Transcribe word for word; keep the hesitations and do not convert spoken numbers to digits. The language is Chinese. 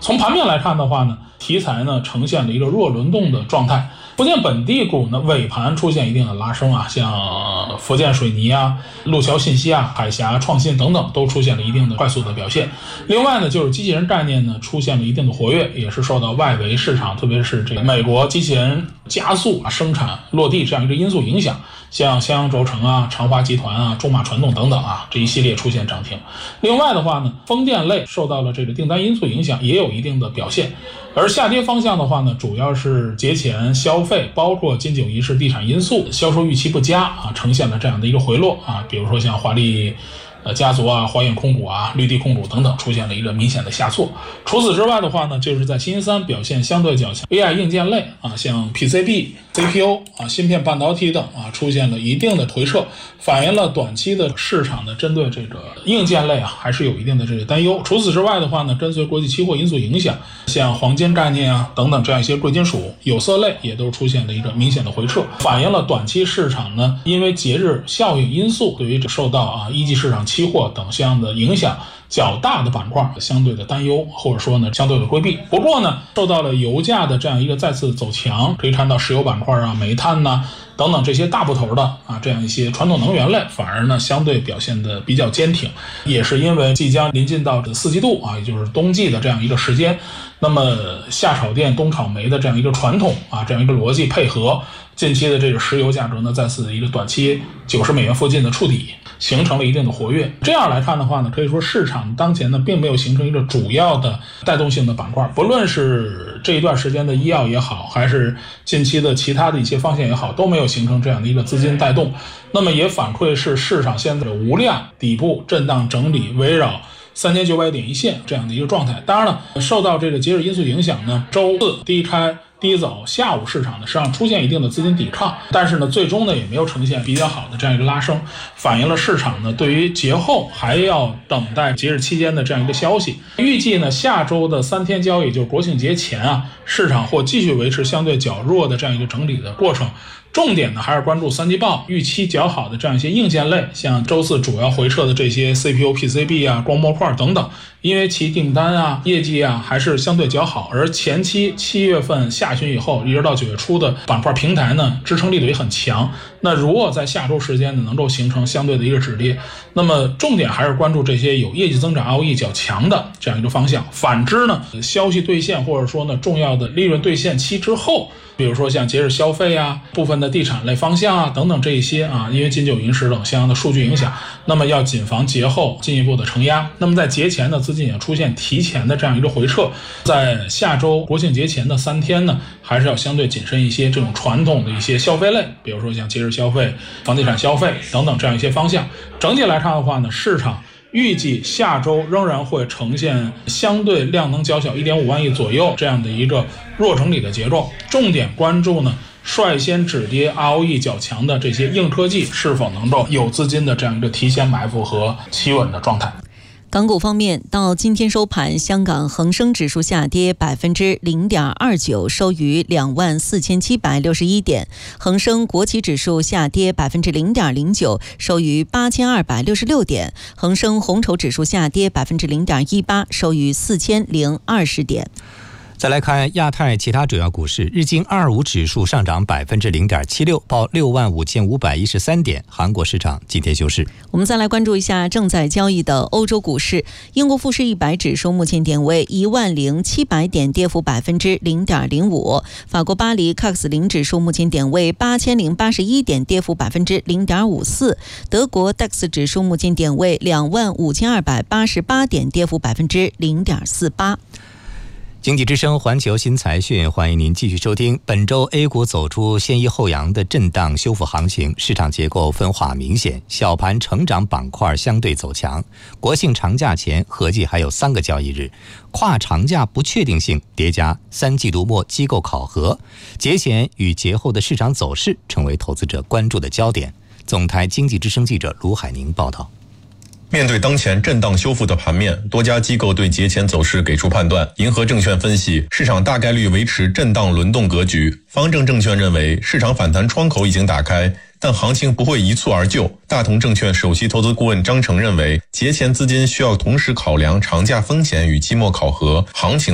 从盘面来看的话呢，题材呢呈现了一个弱轮动的状态。福建本地股呢尾盘出现一定的拉升啊，像福建水泥啊、路桥信息啊、海峡创新等等都出现了一定的快速的表现。另外呢，就是机器人概念呢出现了一定的活跃，也是受到外围市场，特别是这个美国机器人加速啊生产落地这样一个因素影响，像襄阳轴承啊、长华集团啊、中马传动等等啊这一系列出现涨停。另外的话呢，风电类受到了这个订单因素影响，也有一定的表现。而下跌方向的话呢，主要是节前消费，包括金九银十地产因素，销售预期不佳啊，呈现了这样的一个回落啊，比如说像华丽呃家族啊、华远控股啊、绿地控股等等出现了一个明显的下挫。除此之外的话呢，就是在星期三表现相对较强 A I 硬件类啊，像 P C B、C P U 啊、芯片半导体等啊，出现了一定的回撤，反映了短期的市场的针对这个硬件类啊，还是有一定的这个担忧。除此之外的话呢，跟随国际期货因素影响，像黄金概念啊等等这样一些贵金属、有色类也都出现了一个明显的回撤，反映了短期市场呢，因为节日效应因素对于受到啊一级市场期货等相应的影响较大的板块相对的担忧，或者说呢相对的规避。不过呢，受到了油价的这样一个再次走强，可以看到石油板块啊、煤炭呐、啊、等等这些大部头的啊这样一些传统能源类，反而呢相对表现的比较坚挺，也是因为即将临近到四季度啊，也就是冬季的这样一个时间。那么夏炒电、冬炒煤的这样一个传统啊，这样一个逻辑配合，近期的这个石油价格呢再次一个短期九十美元附近的触底，形成了一定的活跃。这样来看的话呢，可以说市场当前呢并没有形成一个主要的带动性的板块，不论是这一段时间的医药也好，还是近期的其他的一些方向也好，都没有形成这样的一个资金带动。那么也反馈是市场现在的无量底部震荡整理，围绕三千九百点一线这样的一个状态。当然了，受到这个节日因素影响呢，周四低开低走，下午市场呢实际上出现一定的资金抵抗，但是呢最终呢也没有呈现比较好的这样一个拉升，反映了市场呢对于节后还要等待节日期间的这样一个消息。预计呢下周的三天交易，就是国庆节前啊，市场或继续维持相对较弱的这样一个整理的过程。重点呢还是关注三季报预期较好的这样一些硬件类，像周四主要回撤的这些 C P U、P C B 啊、光模块等等，因为其订单啊、业绩啊还是相对较好。而前期七月份下旬以后一直到九月初的板块平台呢，支撑力度也很强。那如果在下周时间呢能够形成相对的一个止跌，那么重点还是关注这些有业绩增长 R O E 较强的这样一个方向。反之呢，消息兑现或者说呢重要的利润兑现期之后，比如说像节日消费啊、部分的地产类方向啊等等这一些啊，因为金九银十等相应的数据影响，那么要谨防节后进一步的承压。那么在节前呢，资金也出现提前的这样一个回撤，在下周国庆节前的三天呢，还是要相对谨慎一些这种传统的一些消费类，比如说像节日消费、房地产消费等等这样一些方向。整体来看的话呢，市场预计下周仍然会呈现相对量能较小 一点五万亿左右这样的一个弱整理的节奏，重点关注呢率先止跌 R O E 较强的这些硬科技是否能够有资金的这样一个提前埋伏和企稳的状态。 港股方面，到今天收盘，香港恒生指数下跌百分之零点二九，收于两万四千七百六十一点；恒生国企指数下跌百分之零点零九，收于八千二百六十六点；恒生红筹指数下跌百分之零点一八，收于四千零二十点。 再来看亚太其他主要股市，日经二二五指数上涨百分之零点七六，报六万五千五百一十三点。韩国市场今天休市。 我们再来关注一下正在交易的欧洲股市，英国富时一百指数目前点位一万零七百点，跌幅百分之零点零五。法国巴黎 C A C 零指数目前点位八千零八十一点，跌幅百分之零点五四。德国 D A X 指数目前点位两万五千二百八十八点，跌幅百分之零点四八。 经济之声环球新财讯，欢迎您继续收听。本周 A 股走出先抑后扬的震荡修复行情，市场结构分化明显，小盘成长板块相对走强。国庆长假前合计还有三个交易日，跨长假不确定性叠加三季度末机构考核，节前与节后的市场走势成为投资者关注的焦点。总台经济之声记者卢海宁报道。 面对当前震荡修复的盘面，多家机构对节前走势给出判断。银河证券分析，市场大概率维持震荡轮动格局。方正证券认为，市场反弹窗口已经打开，但行情不会一蹴而就。大同证券首席投资顾问张成认为，节前资金需要同时考量长假风险与期末考核，行情